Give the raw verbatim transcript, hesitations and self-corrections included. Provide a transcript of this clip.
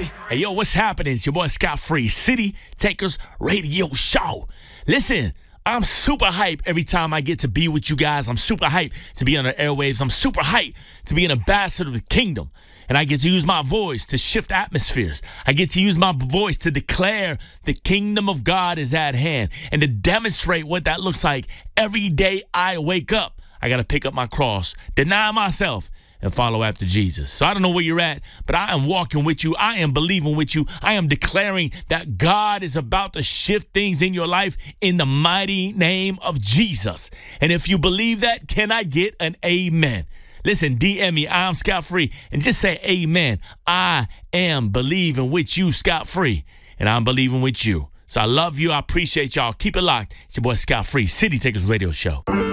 Free. Hey, yo, what's happening? It's your boy Scott Free, City Takers Radio Show. Listen, I'm super hyped every time I get to be with you guys. I'm super hyped to be on the airwaves. I'm super hyped to be an ambassador of the kingdom. And I get to use my voice to shift atmospheres. I get to use my voice to declare the kingdom of God is at hand and to demonstrate what that looks like every day I wake up. I got to pick up my cross, deny myself, and follow after Jesus. So I don't know where you're at, but I am walking with you. I am believing with you. I am declaring that God is about to shift things in your life in the mighty name of Jesus. And if you believe that, can I get an amen? Listen, D M me, I'm Scott Free, and just say amen. I am believing with you, Scott Free, and I'm believing with you. So I love you. I appreciate y'all. Keep it locked. It's your boy Scott Free, City Takers Radio Show.